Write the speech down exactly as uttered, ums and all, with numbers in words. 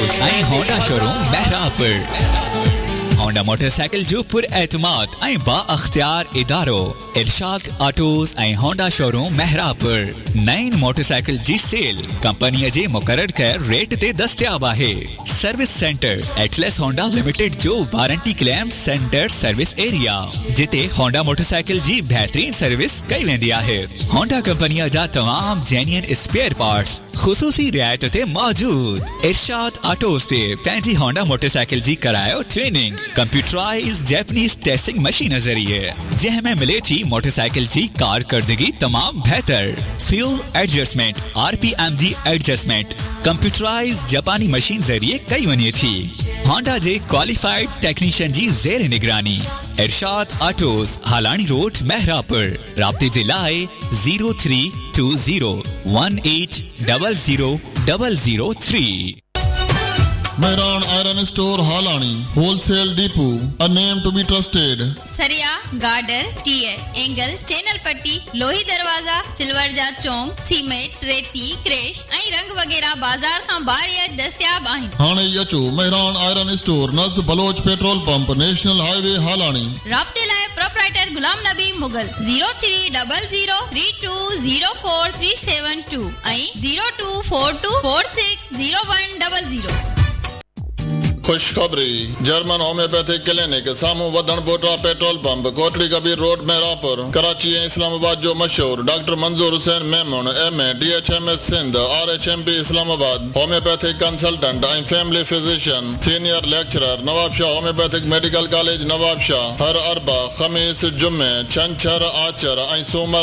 Autos ऐं Honda showroom बहरापुर। Honda motorcycle जो पुर एतमाद ऐं बा अख्तियार इदारो इरशाद ऑटोज ऐं होंडा शोरूम महरापुर। नईं मोटरसाइकिल जी सेल कंपनी जे मुकर्रर कयल रेट ते दस्तयाब आहे। Service centre Atlas Honda limited जो warranty claim centre service area जिते होंडा मोटरसाइकिल जी बेहतरीन सर्विस कई वेंदी आहे। होंडा कंपनी जा तमाम जेन्युइन स्पेयर पार्ट्स खुसूसी रियायत ते मौजूद। इरशाद ऑटोज ते पंहिंजी होंडा मोटरसाइकिल जी करायो training computerise Japanese testing machine जरिए जंहिंमें मिले थी मोटरसाइकिल जी कारकर्दगी तमाम बेहतर। फ्यूल एडजस्टमेंट आरपीएम जी एडजस्टमेंट कंप्यूटराइज जापानी मशीन जरिए कई वञे थी। होंडा जे क्वालिफाइड टेक्नीशियन जी ज़ेर निगरानी। इरशाद ऑटोज हालानी रोड महरापुर। राब्ते जे लाए zero three to zero one eight double zero double zero three. Mehran Iron Store Halani, Wholesale Depot, a name to be trusted. सरिया, girder, tier, angle, channel पट्टी, लोही दरवाजा, silver जा चौंक, cement, रेती, crash, ऐं रंग वगैरह बाजार खां बाहर दस्तयाब आहिनि। हाणे अचो Mehran Iron Store नज़द Bloch petrol pump national highway हालानी। राब्ते लाइ proprietor Ghulam Nabi Mughal zero three double zero three to zero four three seven to ऐं zero two four to four six zero one double zero. खुशखबरी जर्मन होम्योपैथिक क्लिनिक सामू वधन बोटा petrol pump Kotri Kabir road Mehrabpur Karachi ऐं इस्लामाबाद जो मशहूर doctor मंजूर Hussain Memon M A D H M S Sindh R H M P Islamabad homeopathic consultant ऐं family physician senior lecturer Nawab Shah homeopathic medical college Nawab Shah हर अरबा खमीस जुम्मे छंछर आचर ऐं सूमर